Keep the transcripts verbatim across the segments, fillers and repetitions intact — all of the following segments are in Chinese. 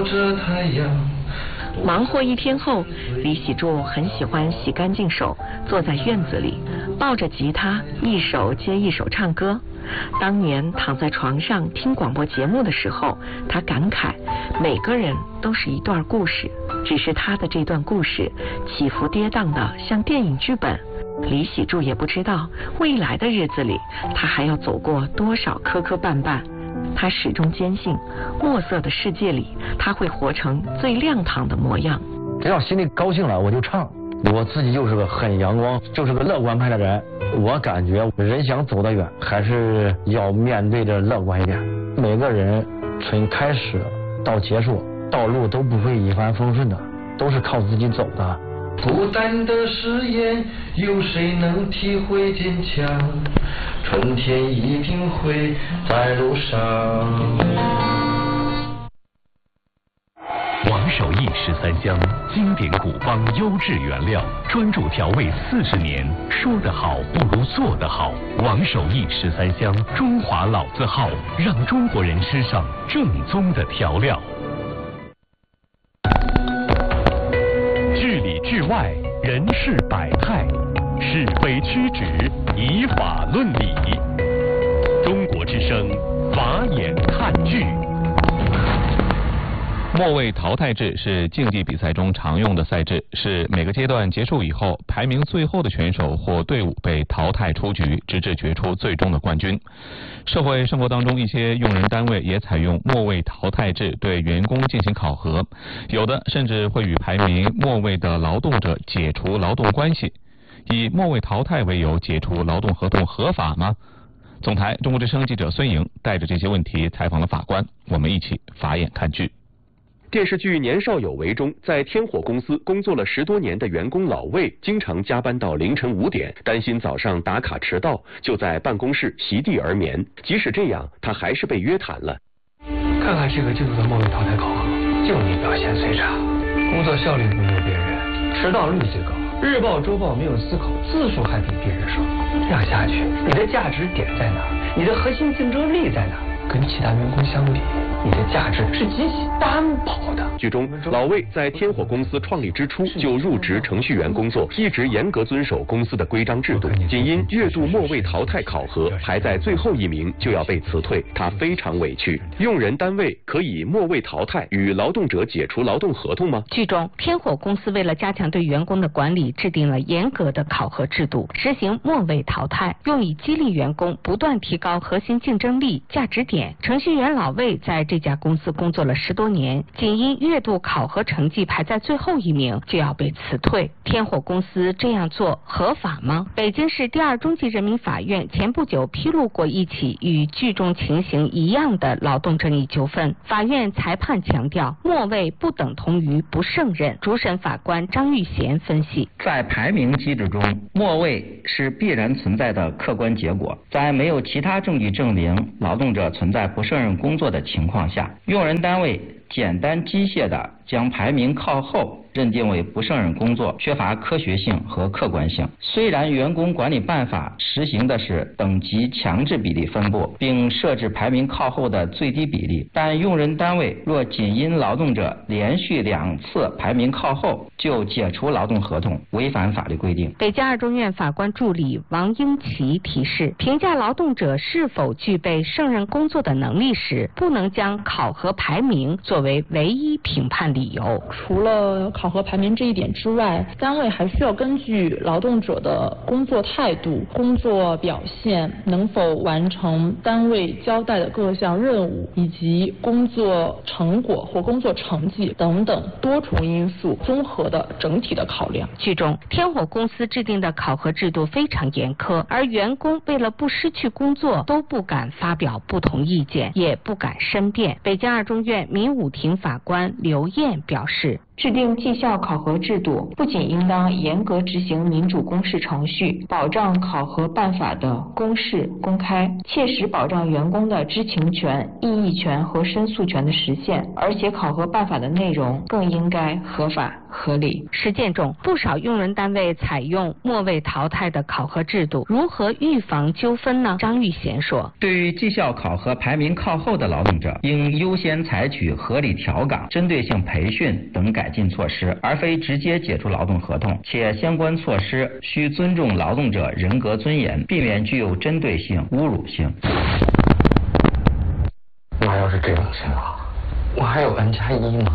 照着太阳。 忙活一天后，李喜柱很喜欢洗干净手，坐在院子里，抱着吉他，一首接一首唱歌。当年躺在床上听广播节目的时候，他感慨，每个人都是一段故事，只是他的这段故事起伏跌宕的像电影剧本。李喜柱也不知道未来的日子里，他还要走过多少磕磕绊绊。他始终坚信，墨色的世界里，他会活成最亮堂的模样。 只要心里高兴了，我就唱。我自己就是个很阳光，就是个乐观派的人。我感觉人想走得远，还是要面对着乐观一点。每个人从开始到结束，道路都不会一帆风顺的，都是靠自己走的。 孤单的誓言，有谁能体会坚强？春天一定会在路上。 王守义十三香，经典古方优质原料，专注调味四十年，说得好不如做得好。王守义十三香，中华老字号，让中国人吃上正宗的调料。治理治外，人事百态，是非曲直，以法论理。中国之声，法眼看剧。 末位淘汰制是竞技比赛中常用的赛制，是每个阶段结束以后，排名最后的选手或队伍被淘汰出局，直至决出最终的冠军。社会生活当中，一些用人单位也采用末位淘汰制对员工进行考核，有的甚至会与排名末位的劳动者解除劳动关系。以末位淘汰为由解除劳动合同合法吗？总台中国之声记者孙莹带着这些问题采访了法官，我们一起法眼看剧。 电视剧《年少有为》中，在天火公司工作了十多年的员工老魏，经常加班到凌晨五点，担心早上打卡迟到，就在办公室席地而眠。即使这样，他还是被约谈了。 看看这个季度的末位淘汰考核，就你表现最差，工作效率没有别人，迟到率最高，日报周报没有思考，字数还比别人少。这样下去，你的价值点在哪儿？你的核心竞争力在哪儿？跟其他员工相比，你的价值是极其单薄的。 剧中，老魏在天火公司创立之初就入职程序员工作，一直严格遵守公司的规章制度。仅因月度末位淘汰考核排在最后一名就要被辞退，他非常委屈。用人单位可以末位淘汰与劳动者解除劳动合同吗？ 剧中，天火公司为了加强对员工的管理，制定了严格的考核制度，实行末位淘汰，用以激励员工不断提高核心竞争力、价值点。程序员老魏在这家公司工作了十多年，仅因月度考核成绩排在最后一名就要被辞退。天火公司这样做合法吗？北京市第二中级人民法院前不久披露过一起与剧中情形一样的劳动争议纠纷，法院裁判强调，末位不等同于不胜任。主审法官张玉贤分析， 在排名机制中，末位是必然存在的客观结果，在没有其他证据证明劳动者存在不胜任工作的情况下，用人单位简单机械地将排名靠后认定为不胜任工作，缺乏科学性和客观性。虽然员工管理办法实行的是等级强制比例分布，并设置排名靠后的最低比例，但用人单位若仅因劳动者连续两次排名靠后就解除劳动合同，违反法律规定。 北京二中院法官助理王英奇提示，评价劳动者是否具备胜任工作的能力时，不能将考核排名作为唯一评判理由。 除了考核排名这一点之外，单位还需要根据劳动者的工作态度、工作表现，能否完成单位交代的各项任务，以及工作成果或工作成绩等等多重因素综合的整体的考量。 剧中，天火公司制定的考核制度非常严苛，而员工为了不失去工作，都不敢发表不同意见，也不敢申辩。北京二中院民武庭法官刘燕表示， 制定绩效考核制度，不仅应当严格执行民主公示程序，保障考核办法的公示公开，切实保障员工的知情权、异议权和申诉权的实现，而且考核办法的内容更应该合法合理。 实践中，不少用人单位采用末位淘汰的考核制度，如何预防纠纷呢？张玉贤说， 对于绩效考核排名靠后的劳动者，应优先采取合理调岗、针对性培训等改进措施，而非直接解除劳动合同，且相关措施需尊重劳动者人格尊严，避免具有针对性、侮辱性。 那要是这种情况，我还有 N 加一吗？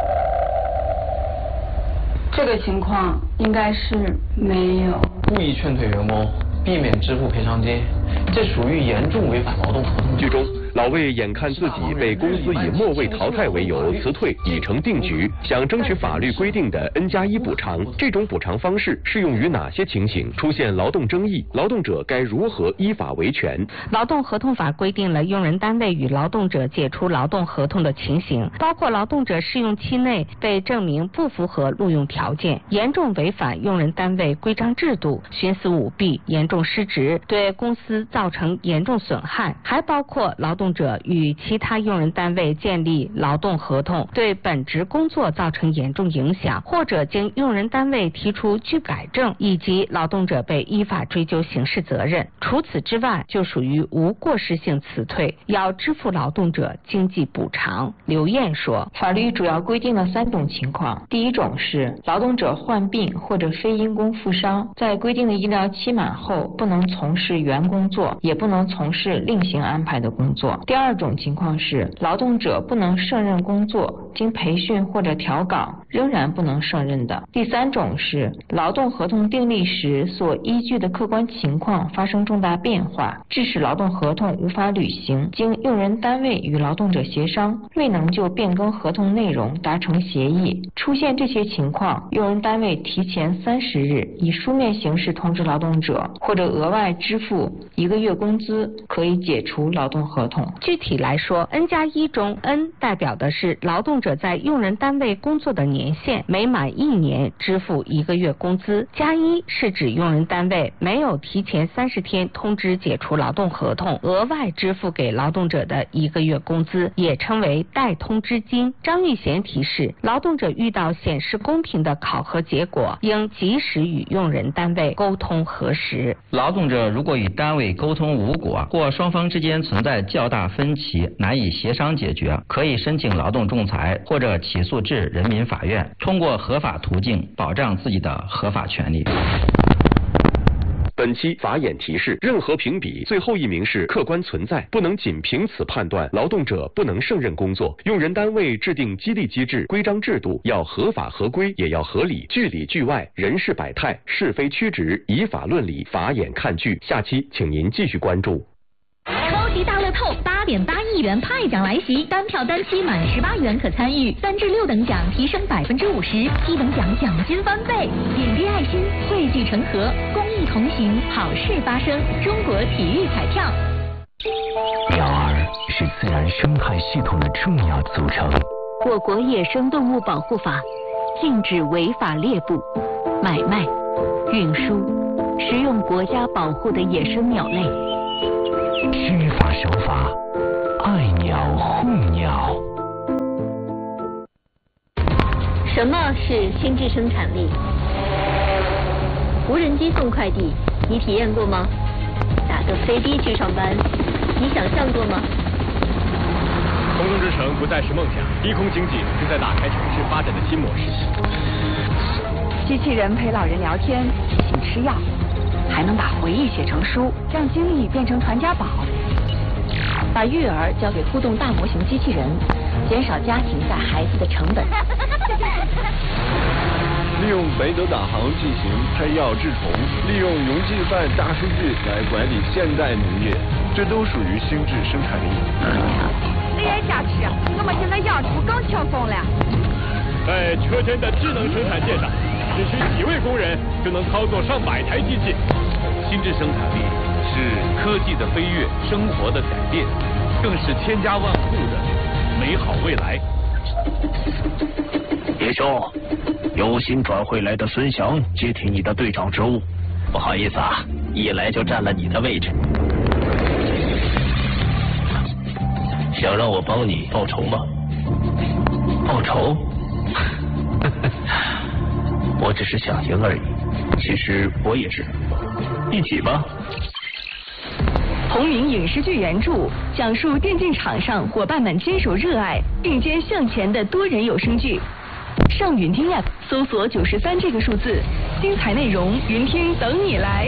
这个情况应该是没有。 故意劝退员工，避免支付赔偿金，这属于严重违反劳动合同。 剧中，老魏眼看自己被公司以末位淘汰为由辞退已成定局，想争取法律规定的 N 加一补偿。这种补偿方式适用于哪些情形？出现劳动争议，劳动者该如何依法维权？ 劳动合同法规定了用人单位与劳动者解除劳动合同的情形，包括劳动者试用期内被证明不符合录用条件，严重违反用人单位规章制度，徇私舞弊，严重失职，对公司造成严重损害，还包括劳动者与其他用人单位建立劳动合同，对本职工作造成严重影响，或者经用人单位提出拒改正，以及劳动者被依法追究刑事责任。除此之外，就属于无过失性辞退，要支付劳动者经济补偿。刘艳说， 法律主要规定了三种情况。第一种是劳动者患病或者非因公负伤，在规定的医疗期满后，不能从事原工作，也不能从事另行安排的工作。第二种情况是劳动者不能胜任工作，经培训或者调岗仍然不能胜任的。第三种是劳动合同订立时所依据的客观情况发生重大变化，致使劳动合同无法履行，经用人单位与劳动者协商，未能就变更合同内容达成协议。出现这些情况，用人单位提前三十日以书面形式通知劳动者，或者额外支付一个月工资，可以解除劳动合同。 具体来说 N 加一中 N 代表的是劳动者在用人单位工作的年限，每满一年支付一个月工资，加一是指用人单位没有提前三十天通知解除劳动合同，额外支付给劳动者的一个月工资，也称为代通知金。张玉贤提示，劳动者遇到显示公平的考核结果，应及时与用人单位沟通核实。 劳动者如果与单位沟通无果，或双方之间存在较大分歧，难以协商解决，可以申请劳动仲裁或者起诉至人民法院，通过合法途径保障自己的合法权利。 本期法眼提示：任何评比最后一名是客观存在，不能仅凭此判断劳动者不能胜任工作。用人单位制定激励机制、规章制度要合法合规，也要合理，据里据外，人事百态，是非曲直，以法论理，法眼看剧。下期请您继续关注。 超级大乐透八点八亿元派奖来袭，单票单期满十八元可参与，三至六等奖提升百分之五十，七等奖奖金翻倍。点滴爱心，汇聚成河，公益同行，好事发生。中国体育彩票。 鸟儿是自然生态系统的重要组成。 我国野生动物保护法禁止违法猎捕、买卖、运输、食用国家保护的野生鸟类。 知法守法，爱鸟护鸟。 什么是心智生产力？无人机送快递，你体验过吗？打个飞的去上班，你想象过吗？ 空中之城不再是梦想，低空经济正在打开城市发展的新模式。 机器人陪老人聊天，提醒吃药，还能把回忆写成书，让经历变成传家宝。把育儿交给互动大模型机器人，减少家庭带孩子的成本。 利用北斗导航进行配药治虫，利用云计算大数据来管理现代农业，这都属于心智生产力。 这也加持，我们现在养猪更轻松了。 在车间的智能生产线上，只需几位工人就能操作上百台机器。 心智生产力是科技的飞跃，生活的改变，更是千家万户的美好未来。 也兄，有新转会来的孙翔接替你的队长职务。 不好意思啊，一来就占了你的位置。想让我帮你报仇吗？报仇？我只是想赢而已。其实我也是。一起吧。 同名影视剧原著，讲述电竞场上伙伴们坚守热爱、并肩向前的多人有声剧。上云听 App 搜索九十三这个数字，精彩内容云听等你来。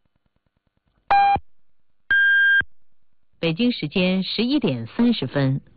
北京时间十一点三十分。